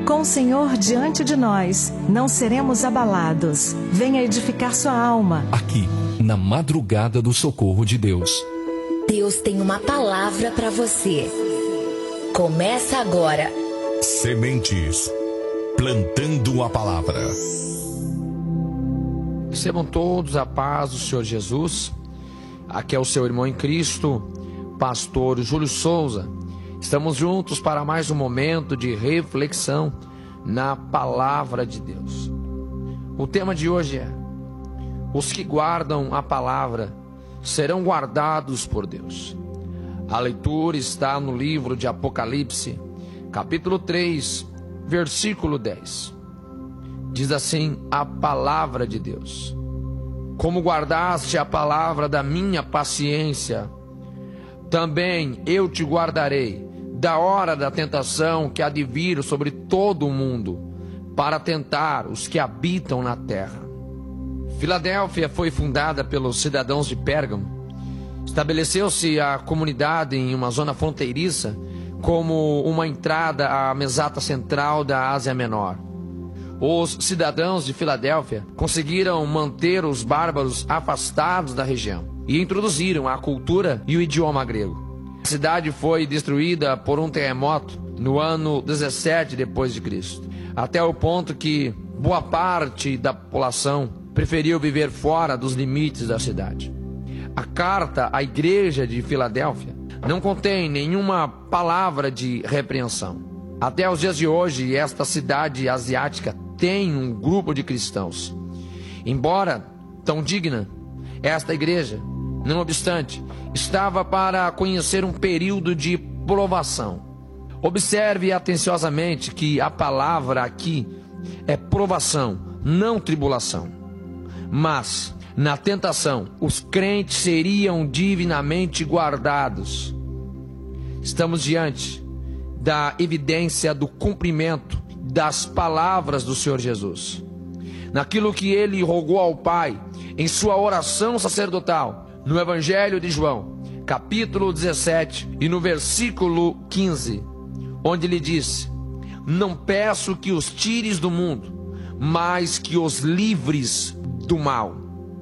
Com o Senhor diante de nós, não seremos abalados. Venha edificar sua alma. Aqui, na madrugada do socorro de Deus. Deus tem uma palavra para você. Começa agora. Sementes. Plantando a palavra. Recebam todos a paz do Senhor Jesus. Aqui é o seu irmão em Cristo, pastor Júlio Souza. Estamos juntos para mais um momento de reflexão na palavra de Deus. O tema de hoje é: os que guardam a palavra serão guardados por Deus. A leitura está no livro de Apocalipse, capítulo 3, versículo 10. Diz assim a palavra de Deus: como guardaste a palavra da minha paciência, também eu te guardarei da hora da tentação que há de vir sobre todo o mundo, para tentar os que habitam na terra. Filadélfia foi fundada pelos cidadãos de Pérgamo. Estabeleceu-se a comunidade em uma zona fronteiriça como uma entrada à meseta central da Ásia Menor. Os cidadãos de Filadélfia conseguiram manter os bárbaros afastados da região e introduziram a cultura e o idioma grego. A cidade foi destruída por um terremoto no ano 17 depois de Cristo, até o ponto que boa parte da população preferiu viver fora dos limites da cidade. A carta à igreja de Filadélfia não contém nenhuma palavra de repreensão. Até os dias de hoje, esta cidade asiática tem um grupo de cristãos. Embora tão digna, esta igreja, não obstante, estava para conhecer um período de provação. Observe atenciosamente que a palavra aqui é provação, não tribulação. Mas, na tentação, os crentes seriam divinamente guardados. Estamos diante da evidência do cumprimento das palavras do Senhor Jesus. Naquilo que ele rogou ao Pai em sua oração sacerdotal, no Evangelho de João, capítulo 17 e no versículo 15, onde ele disse: não peço que os tires do mundo, mas que os livres do mal.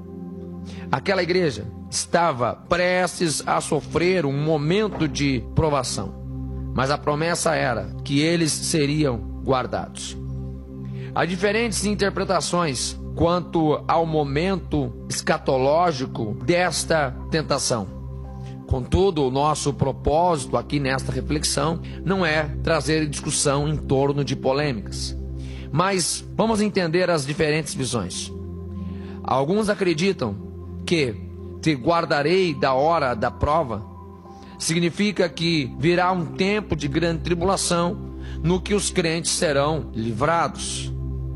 Aquela igreja estava prestes a sofrer um momento de provação, mas a promessa era que eles seriam guardados. Há diferentes interpretações quanto ao momento escatológico desta tentação. Contudo, o nosso propósito aqui nesta reflexão não é trazer discussão em torno de polêmicas, mas vamos entender as diferentes visões. Alguns acreditam que te guardarei da hora da prova significa que virá um tempo de grande tribulação no que os crentes serão livrados.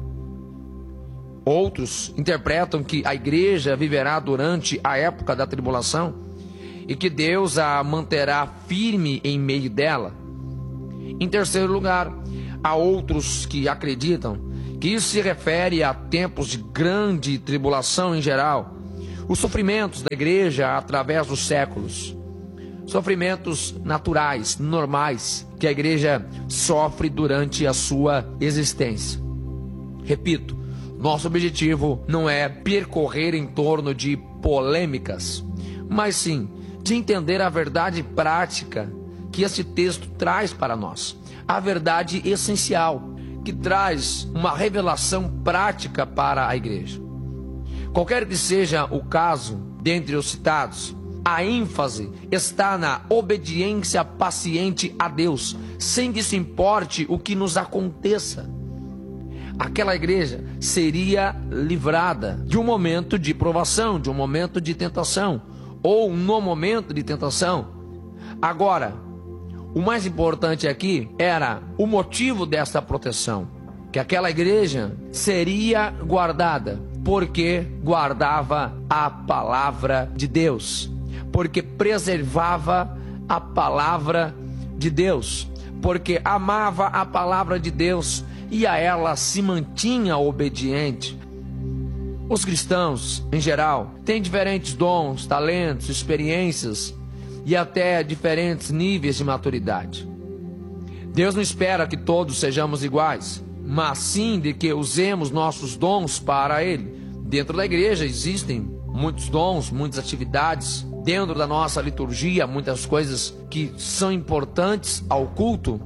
Outros interpretam que a igreja viverá durante a época da tribulação e que Deus a manterá firme em meio dela. Em terceiro lugar, há outros que acreditam que isso se refere a tempos de grande tribulação em geral, os sofrimentos da igreja através dos séculos, sofrimentos naturais, normais, que a igreja sofre durante a sua existência. Repito, nosso objetivo não é percorrer em torno de polêmicas, mas sim de entender a verdade prática que este texto traz para nós, a verdade essencial, que traz uma revelação prática para a igreja. Qualquer que seja o caso, dentre os citados, a ênfase está na obediência paciente a Deus, sem que se importe o que nos aconteça. Aquela igreja seria livrada de um momento de provação, de um momento de tentação, ou no momento de tentação. Agora, o mais importante aqui era o motivo dessa proteção, que aquela igreja seria guardada, porque guardava a palavra de Deus, porque preservava a palavra de Deus, porque amava a palavra de Deus e a ela se mantinha obediente. Os cristãos, em geral, têm diferentes dons, talentos, experiências e até diferentes níveis de maturidade. Deus não espera que todos sejamos iguais, mas sim de que usemos nossos dons para Ele. Dentro da igreja existem muitos dons, muitas atividades. Dentro da nossa liturgia, muitas coisas que são importantes ao culto.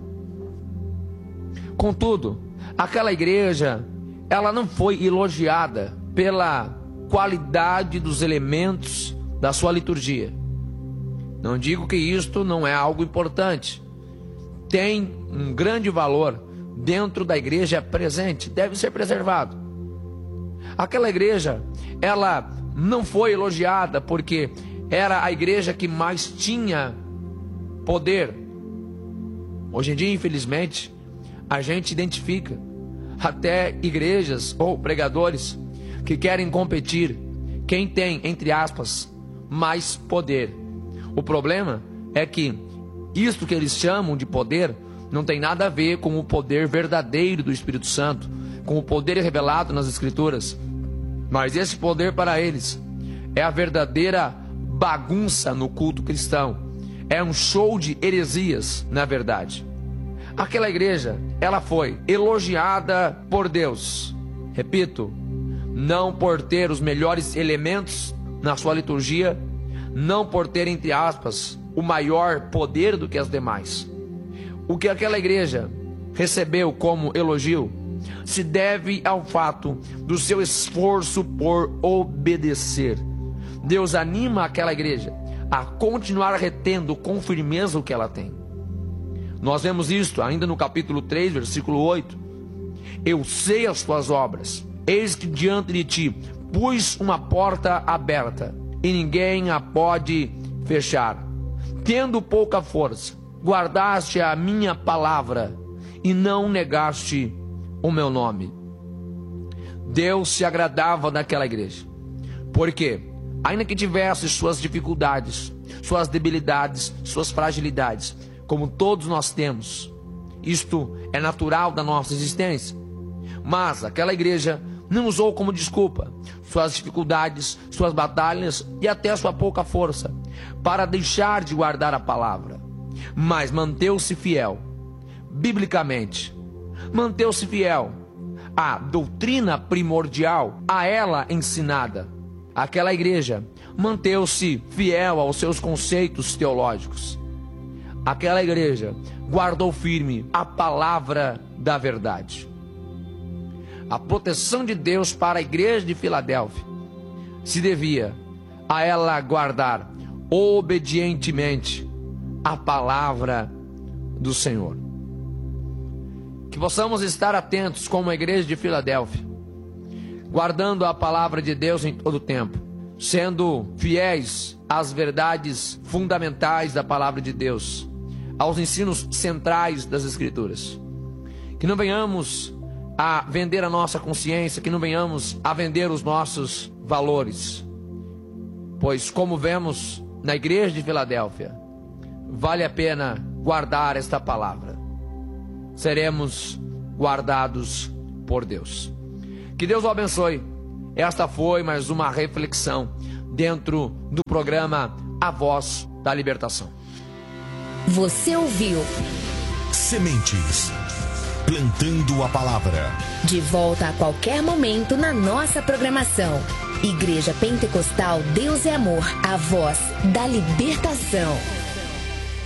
Contudo, aquela igreja, ela não foi elogiada pela qualidade dos elementos da sua liturgia. Não digo que isto não é algo importante. Tem um grande valor dentro da igreja presente, deve ser preservado. Aquela igreja, ela não foi elogiada porque era a igreja que mais tinha poder. Hoje em dia, infelizmente, a gente identifica até igrejas ou pregadores que querem competir quem tem, entre aspas, mais poder. O problema é que isto que eles chamam de poder não tem nada a ver com o poder verdadeiro do Espírito Santo, com o poder revelado nas Escrituras. Mas esse poder para eles é a verdadeira bagunça no culto cristão. É um show de heresias, na verdade. Aquela igreja, ela foi elogiada por Deus. Repito, não por ter os melhores elementos na sua liturgia, não por ter, entre aspas, o maior poder do que as demais. O que aquela igreja recebeu como elogio se deve ao fato do seu esforço por obedecer. Deus anima aquela igreja a continuar retendo com firmeza o que ela tem. Nós vemos isto ainda no capítulo 3, versículo 8. Eu sei as tuas obras, eis que diante de ti pus uma porta aberta, e ninguém a pode fechar. Tendo pouca força, guardaste a minha palavra, e não negaste o meu nome. Deus se agradava daquela igreja, porque ainda que tivesse suas dificuldades, suas debilidades, suas fragilidades, como todos nós temos, isto é natural da nossa existência, mas aquela igreja não usou como desculpa suas dificuldades, suas batalhas e até sua pouca força para deixar de guardar a palavra, mas manteve-se fiel, biblicamente, manteve-se fiel à doutrina primordial, a ela ensinada. Aquela igreja manteve-se fiel aos seus conceitos teológicos. Aquela igreja guardou firme a palavra da verdade. A proteção de Deus para a igreja de Filadélfia se devia a ela guardar obedientemente a palavra do Senhor. Que possamos estar atentos como a igreja de Filadélfia, guardando a palavra de Deus em todo o tempo, sendo fiéis às verdades fundamentais da palavra de Deus, aos ensinos centrais das Escrituras. Que não venhamos a vender a nossa consciência, que não venhamos a vender os nossos valores, pois, como vemos na igreja de Filadélfia, vale a pena guardar esta palavra. Seremos guardados por Deus. Que Deus o abençoe. Esta foi mais uma reflexão dentro do programa A Voz da Libertação. Você ouviu Sementes, plantando a palavra. De volta a qualquer momento na nossa programação. Igreja Pentecostal Deus é Amor, a voz da libertação.